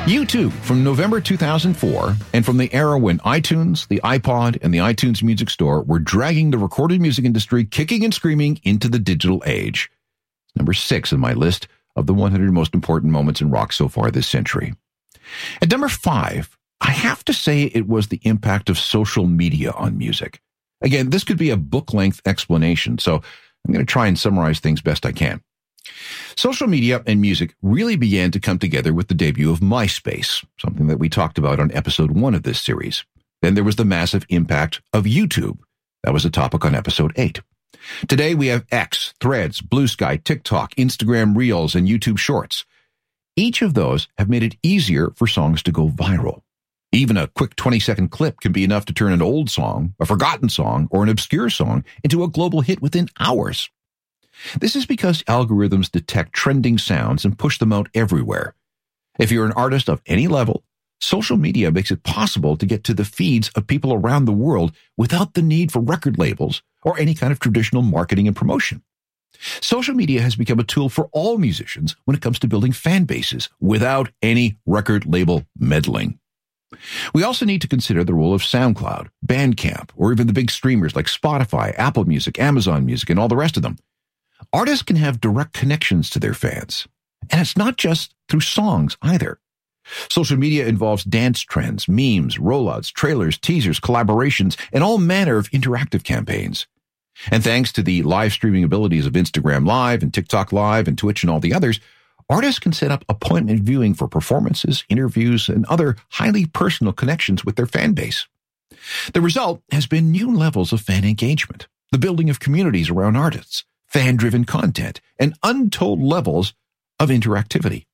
U2 from November 2004, and from the era when iTunes, the iPod, and the iTunes Music Store were dragging the recorded music industry kicking and screaming into the digital age. Number 6 on my list of the 100 most important moments in rock so far this century. At number 5, I have to say it was the impact of social media on music. Again, this could be a book-length explanation, so I'm going to try and summarize things best I can. Social media and music really began to come together with the debut of MySpace, something that we talked about on episode 1 of this series. Then there was the massive impact of YouTube. That was a topic on episode 8. Today we have X, Threads, Blue Sky, TikTok, Instagram Reels, and YouTube Shorts. Each of those have made it easier for songs to go viral. Even a quick 20-second clip can be enough to turn an old song, a forgotten song, or an obscure song into a global hit within hours. This is because algorithms detect trending sounds and push them out everywhere. If you're an artist of any level, social media makes it possible to get to the feeds of people around the world without the need for record labels or any kind of traditional marketing and promotion. Social media has become a tool for all musicians when it comes to building fan bases without any record label meddling. We also need to consider the role of SoundCloud, Bandcamp, or even the big streamers like Spotify, Apple Music, Amazon Music, and all the rest of them. Artists can have direct connections to their fans, and it's not just through songs either. Social media involves dance trends, memes, rollouts, trailers, teasers, collaborations, and all manner of interactive campaigns. And thanks to the live streaming abilities of Instagram Live and TikTok Live and Twitch and all the others, artists can set up appointment viewing for performances, interviews, and other highly personal connections with their fan base. The result has been new levels of fan engagement, the building of communities around artists, fan-driven content, and untold levels of interactivity.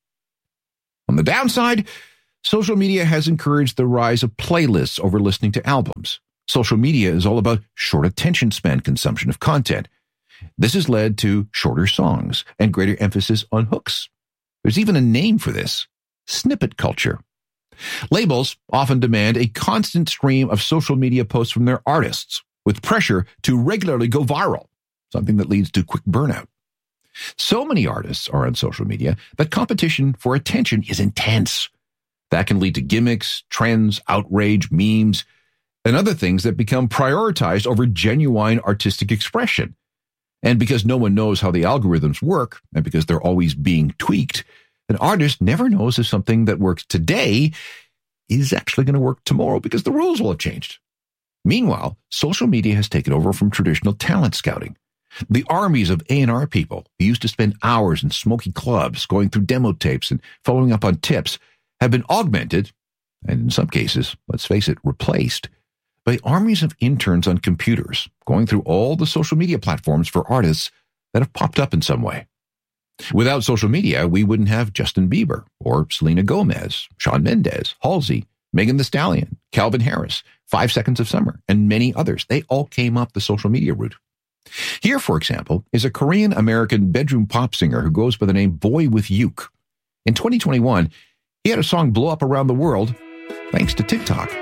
On the downside, social media has encouraged the rise of playlists over listening to albums. Social media is all about short attention span consumption of content. This has led to shorter songs and greater emphasis on hooks. There's even a name for this: snippet culture. Labels often demand a constant stream of social media posts from their artists, with pressure to regularly go viral, something that leads to quick burnout. So many artists are on social media that competition for attention is intense. That can lead to gimmicks, trends, outrage, memes, and other things that become prioritized over genuine artistic expression. And because no one knows how the algorithms work, and because they're always being tweaked, an artist never knows if something that works today is actually going to work tomorrow because the rules will have changed. Meanwhile, social media has taken over from traditional talent scouting. The armies of A&R people who used to spend hours in smoky clubs going through demo tapes and following up on tips have been augmented, and in some cases, let's face it, replaced, by armies of interns on computers going through all the social media platforms for artists that have popped up in some way. Without social media, we wouldn't have Justin Bieber or Selena Gomez, Shawn Mendes, Halsey, Megan Thee Stallion, Calvin Harris, 5 Seconds of Summer, and many others. They all came up the social media route. Here, for example, is a Korean-American bedroom pop singer who goes by the name Boy with Uke. In 2021, he had a song blow up around the world thanks to TikTok.